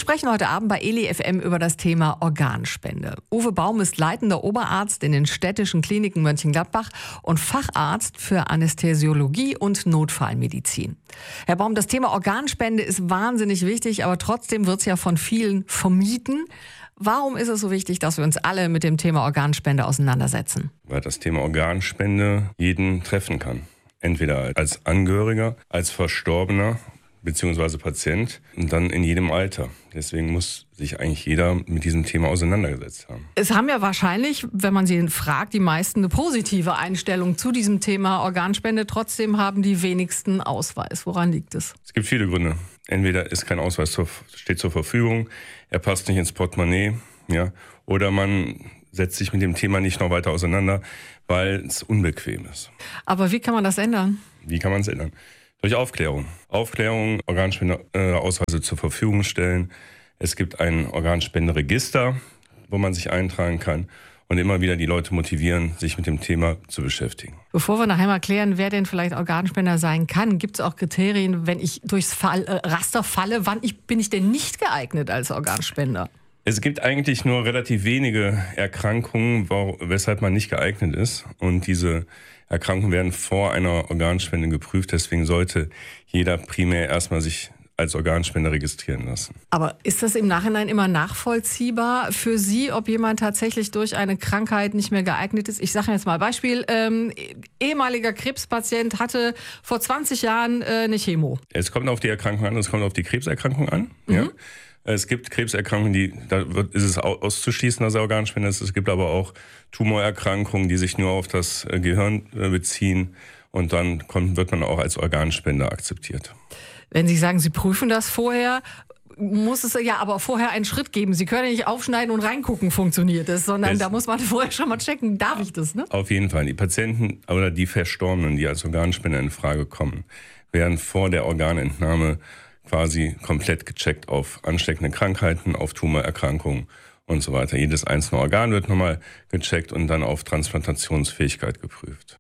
Wir sprechen heute Abend bei Eli FM über das Thema Organspende. Uwe Baum ist leitender Oberarzt in den städtischen Kliniken Mönchengladbach und Facharzt für Anästhesiologie und Notfallmedizin. Herr Baum, das Thema Organspende ist wahnsinnig wichtig, aber trotzdem wird es ja von vielen vermieden. Warum ist es so wichtig, dass wir uns alle mit dem Thema Organspende auseinandersetzen? Weil das Thema Organspende jeden treffen kann. Entweder als Angehöriger, als Verstorbener bzw. Patient und dann in jedem Alter. Deswegen muss sich eigentlich jeder mit diesem Thema auseinandergesetzt haben. Es haben ja wahrscheinlich, wenn man sie fragt, die meisten eine positive Einstellung zu diesem Thema Organspende. Trotzdem haben die wenigsten Ausweis. Woran liegt es? Es gibt viele Gründe. Entweder ist kein Ausweis steht zur Verfügung, er passt nicht ins Portemonnaie, ja, oder man setzt sich mit dem Thema nicht noch weiter auseinander, weil es unbequem ist. Aber wie kann man das ändern? Wie kann man es ändern? Durch Aufklärung. Aufklärung, Organspendeausweise zur Verfügung stellen. Es gibt ein Organspenderegister, wo man sich eintragen kann und immer wieder die Leute motivieren, sich mit dem Thema zu beschäftigen. Bevor wir nachher mal klären, wer denn vielleicht Organspender sein kann, gibt es auch Kriterien, wenn ich durchs Raster falle, bin ich denn nicht geeignet als Organspender? Es gibt eigentlich nur relativ wenige Erkrankungen, weshalb man nicht geeignet ist. Und diese Erkrankungen werden vor einer Organspende geprüft. Deswegen sollte jeder primär erstmal sich als Organspender registrieren lassen. Aber ist das im Nachhinein immer nachvollziehbar für Sie, ob jemand tatsächlich durch eine Krankheit nicht mehr geeignet ist? Ich sage jetzt mal Beispiel, ehemaliger Krebspatient hatte vor 20 Jahren eine Chemo. Es kommt auf die Erkrankung an, es kommt auf die Krebserkrankung an. Mhm. Ja. Es gibt Krebserkrankungen, ist es auszuschließen, dass er Organspender ist. Es gibt aber auch Tumorerkrankungen, die sich nur auf das Gehirn beziehen. Und dann wird man auch als Organspender akzeptiert. Wenn Sie sagen, Sie prüfen das vorher, muss es ja aber vorher einen Schritt geben. Sie können ja nicht aufschneiden und reingucken, funktioniert das, sondern da muss man vorher schon mal checken, darf ich das, ne? Auf jeden Fall. Die Patienten oder die Verstorbenen, die als Organspender in Frage kommen, werden vor der Organentnahme quasi komplett gecheckt auf ansteckende Krankheiten, auf Tumorerkrankungen und so weiter. Jedes einzelne Organ wird nochmal gecheckt und dann auf Transplantationsfähigkeit geprüft.